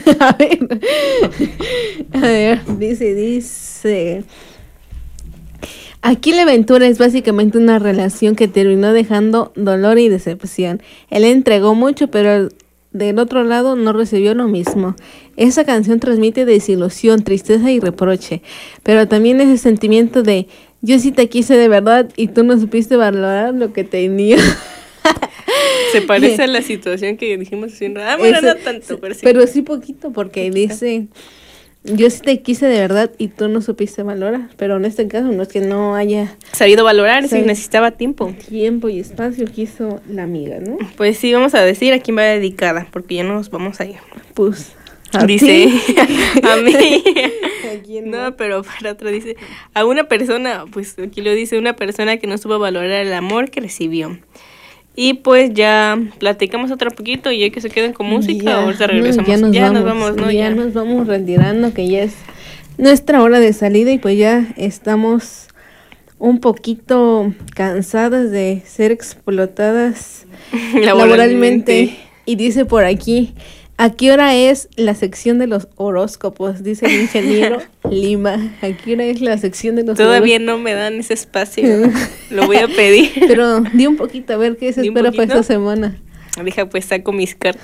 A ver, dice. Aquí la aventura es básicamente una relación que terminó dejando dolor y decepción. Él entregó mucho, pero del otro lado no recibió lo mismo. Esa canción transmite desilusión, tristeza y reproche, pero también ese sentimiento de yo sí te quise de verdad y tú no supiste valorar lo que tenía. Se parece a la situación que dijimos hace un rato. Bueno, no tanto, pero sí. Pero sí poquito, porque dice, yo sí te quise de verdad y tú no supiste valorar. Pero en este caso no es que no haya sabido valorar, sí, necesitaba tiempo. Tiempo y espacio quiso la amiga, ¿no? Pues sí, vamos a decir a quién va dedicada, porque ya nos vamos a ir. Pues, dice, a mí. ¿A quién no? Pero para otra dice, a una persona, pues aquí lo dice, una persona que no supo valorar el amor que recibió. Y pues ya platicamos otro poquito y ya que se queden con música, ahorita regresamos. Ya nos vamos, ¿no? Ya nos vamos retirando, que ya es nuestra hora de salida y pues ya estamos un poquito cansadas de ser explotadas laboralmente. Y dice por aquí, ¿a qué hora es la sección de los horóscopos? Dice el ingeniero Lima. ¿A qué hora es la sección de los Todavía no me dan ese espacio. Lo voy a pedir. Pero di un poquito, a ver qué se espera para esta semana. Deja, pues saco mis cartas.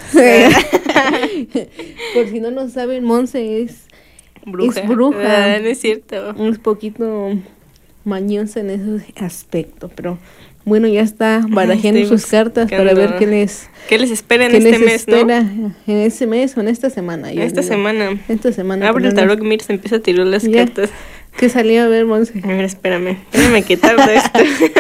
Por si no lo saben, Monse es bruja. No es cierto. Un poquito mañosa en ese aspecto, pero bueno, ya está barajando sus cartas para ver qué les espera en este mes, ¿no? En este mes o en esta semana. Esta semana. Abre el tarot, mira, se empieza a tirar las cartas. ¿Qué salió? A ver, Monse. A ver, espérame que tarda esto.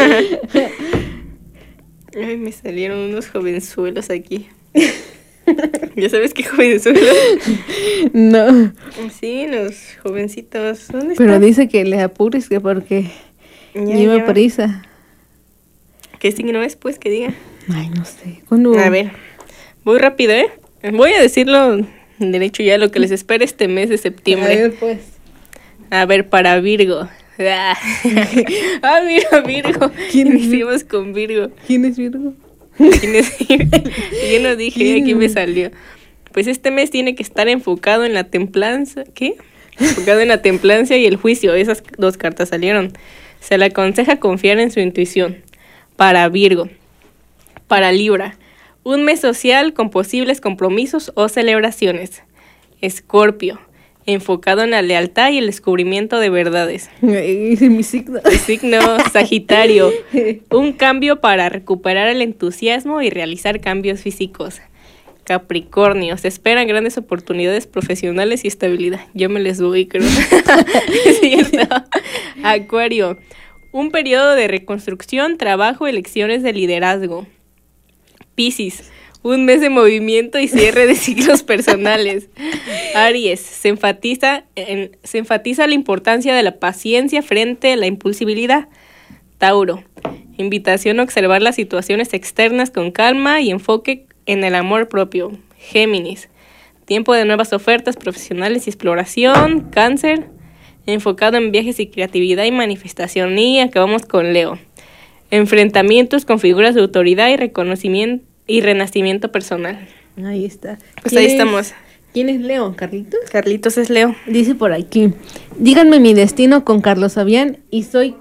Ay, me salieron unos jovenzuelos aquí. ¿Ya sabes qué jovenzuelos? No. Sí, los jovencitos. ¿Dónde Pero están? dice que le apures, que porque lleva prisa. ¿Qué signo es, pues, que diga? Ay, no sé. ¿Cuándo? A ver, voy rápido, ¿eh? Voy a decirlo derecho ya, lo que les espera este mes de septiembre. A ver, pues. A ver, para Virgo. Mira, Virgo. Iniciamos con Virgo. ¿Quién es Virgo? ¿Quién es Virgo? Yo no dije, aquí me salió. Pues este mes tiene que estar enfocado en la templanza. ¿Qué? Enfocado en la templanza y el juicio. Esas dos cartas salieron. Se le aconseja confiar en su intuición. Para Virgo. Para Libra. Un mes social con posibles compromisos o celebraciones. Escorpio. Enfocado en la lealtad y el descubrimiento de verdades. Mi signo. El signo Sagitario. Un cambio para recuperar el entusiasmo y realizar cambios físicos. Capricornio. Se esperan grandes oportunidades profesionales y estabilidad. Yo me les voy, creo. Es cierto. Acuario. Un periodo de reconstrucción, trabajo, elecciones de liderazgo. Piscis. Un mes de movimiento y cierre de ciclos personales. Aries, se enfatiza la importancia de la paciencia frente a la impulsividad. Tauro, invitación a observar las situaciones externas con calma y enfoque en el amor propio. Géminis, tiempo de nuevas ofertas profesionales y exploración. Cáncer, enfocado en viajes y creatividad y manifestación. Y acabamos con Leo, enfrentamientos con figuras de autoridad y reconocimiento y renacimiento personal. Ahí está. Pues ahí estamos. ¿Quién es Leo? ¿Carlitos? Carlitos es Leo. Dice por aquí, díganme mi destino con Carlos Fabián y soy...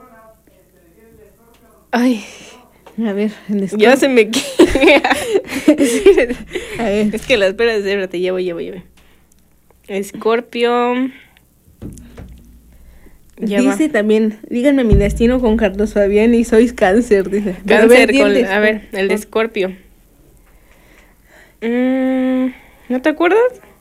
Ay, a ver, ya se me... A ver. Es que la espera, espérate, ya voy. Escorpio. Dice también, díganme mi destino con Carlos Fabián y sois Cáncer, dice. Cáncer, a ver, el de Escorpio. ¿No te acuerdas?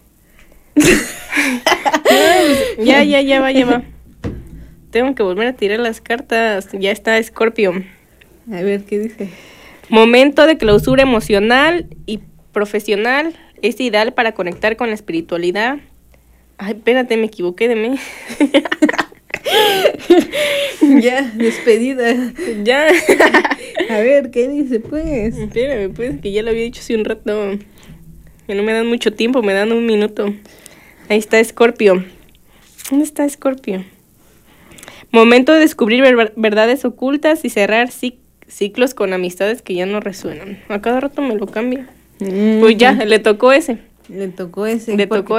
Ya va. Tengo que volver a tirar las cartas. Ya está Escorpio. A ver, ¿qué dice? Momento de clausura emocional y profesional. Es ideal para conectar con la espiritualidad. Ay, espérate, me equivoqué de mí. Ya, despedida. Ya. A ver, ¿qué dice, pues? Espérame, pues, que ya lo había dicho hace un rato. Que no me dan mucho tiempo, me dan un minuto. Ahí está Escorpio. ¿Dónde está Escorpio? Momento de descubrir verdades ocultas y cerrar ciclos con amistades que ya no resuenan. A cada rato me lo cambia. Pues ya, le tocó ese. Le tocó ese. Le tocó